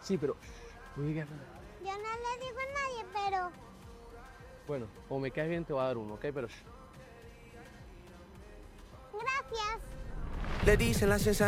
Sí, pero... Oiga, Yo no le digo a nadie, pero... bueno, o me caes bien te voy a dar uno, ¿ok? Pero... Gracias. Le dicen la sensación.